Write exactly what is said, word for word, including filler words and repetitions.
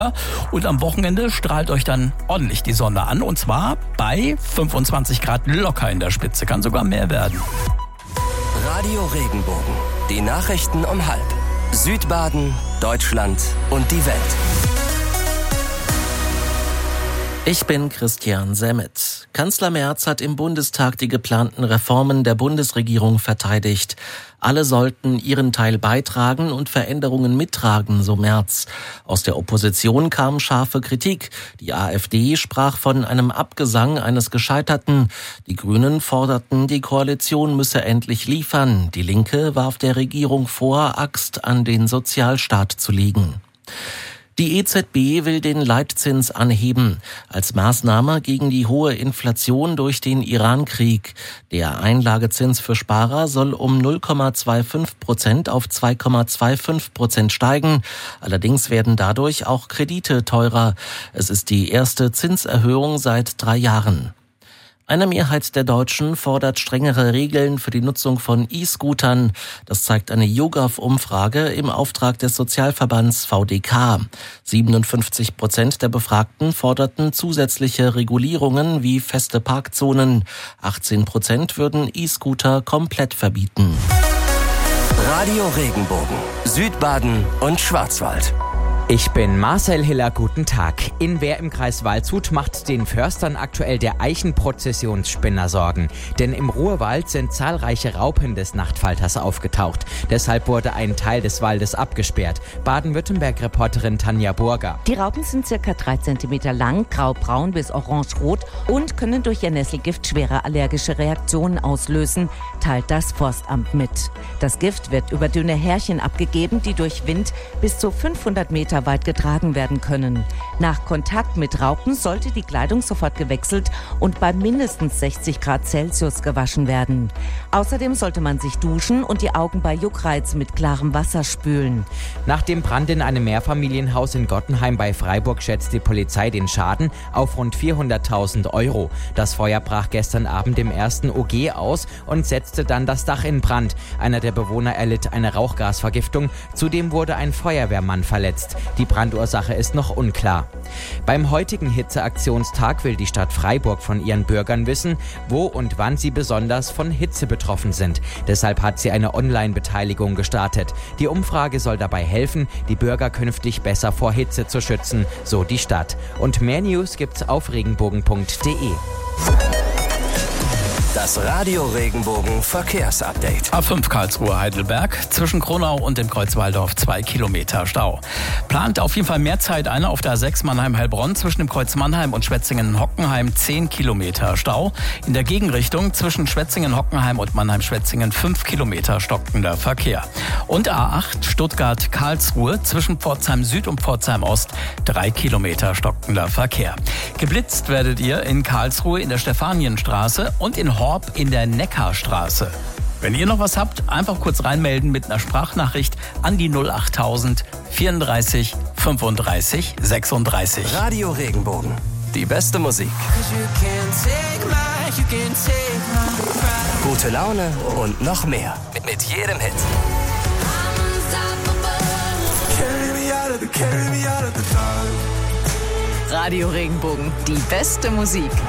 Und am Wochenende strahlt euch dann ordentlich die Sonne an. Und zwar bei fünfundzwanzig Grad locker in der Spitze. Kann sogar mehr werden. Radio Regenbogen. Die Nachrichten um halb. Südbaden, Deutschland und die Welt. Ich bin Christian Semmet. Kanzler Merz hat im Bundestag die geplanten Reformen der Bundesregierung verteidigt. Alle sollten ihren Teil beitragen und Veränderungen mittragen, so Merz. Aus der Opposition kam scharfe Kritik. Die AfD sprach von einem Abgesang eines Gescheiterten. Die Grünen forderten, die Koalition müsse endlich liefern. Die Linke warf der Regierung vor, Axt an den Sozialstaat zu legen. Die E Z B will den Leitzins anheben, als Maßnahme gegen die hohe Inflation durch den Iran-Krieg. Der Einlagezins für Sparer soll um null Komma fünfundzwanzig Prozent auf zwei Komma fünfundzwanzig Prozent steigen. Allerdings werden dadurch auch Kredite teurer. Es ist die erste Zinserhöhung seit drei Jahren. Eine Mehrheit der Deutschen fordert strengere Regeln für die Nutzung von E-Scootern. Das zeigt eine YouGov-Umfrage im Auftrag des Sozialverbands V D K. siebenundfünfzig Prozent der Befragten forderten zusätzliche Regulierungen wie feste Parkzonen. achtzehn Prozent würden E-Scooter komplett verbieten. Radio Regenbogen. Südbaden und Schwarzwald. Ich bin Marcel Hiller, guten Tag. In Wehr im Kreis Waldshut macht den Förstern aktuell der Eichenprozessionsspinner Sorgen. Denn im Ruhrwald sind zahlreiche Raupen des Nachtfalters aufgetaucht. Deshalb wurde ein Teil des Waldes abgesperrt. Baden-Württemberg-Reporterin Tanja Burger. Die Raupen sind circa drei Zentimeter lang, graubraun bis orangerot und können durch ihr Nesselgift schwere allergische Reaktionen auslösen, teilt das Forstamt mit. Das Gift wird über dünne Härchen abgegeben, die durch Wind bis zu fünfhundert Meter weit getragen werden können. Nach Kontakt mit Raupen sollte die Kleidung sofort gewechselt und bei mindestens sechzig Grad Celsius gewaschen werden. Außerdem sollte man sich duschen und die Augen bei Juckreiz mit klarem Wasser spülen. Nach dem Brand in einem Mehrfamilienhaus in Gottenheim bei Freiburg schätzt die Polizei den Schaden auf rund vierhunderttausend Euro. Das Feuer brach gestern Abend im ersten O G aus und setzte dann das Dach in Brand. Einer der Bewohner erlitt eine Rauchgasvergiftung. Zudem wurde ein Feuerwehrmann verletzt. Die Brandursache ist noch unklar. Beim heutigen Hitzeaktionstag will die Stadt Freiburg von ihren Bürgern wissen, wo und wann sie besonders von Hitze betroffen sind. Deshalb hat sie eine Online-Beteiligung gestartet. Die Umfrage soll dabei helfen, die Bürger künftig besser vor Hitze zu schützen, so die Stadt. Und mehr News gibt's auf regenbogen punkt de. Das Radio Regenbogen Verkehrsupdate. A fünf Karlsruhe Heidelberg, zwischen Kronau und dem Kreuz Walldorf zwei Kilometer Stau. Plant auf jeden Fall mehr Zeit ein auf der A sechs Mannheim-Heilbronn, zwischen dem Kreuz Mannheim und Schwetzingen-Hockenheim zehn Kilometer Stau. In der Gegenrichtung zwischen Schwetzingen-Hockenheim und Mannheim-Schwetzingen fünf Kilometer stockender Verkehr. Und A acht Stuttgart-Karlsruhe, zwischen Pforzheim Süd und Pforzheim Ost drei Kilometer stockender Verkehr. Geblitzt werdet ihr in Karlsruhe in der Stefanienstraße und in Horb in der Neckarstraße. Wenn ihr noch was habt, einfach kurz reinmelden mit einer Sprachnachricht an die null achttausend vierunddreißig fünfunddreißig sechsunddreißig. Radio Regenbogen. Die beste Musik. Gute Laune und noch mehr. Mit, mit jedem Hit. Radio Regenbogen. Die beste Musik.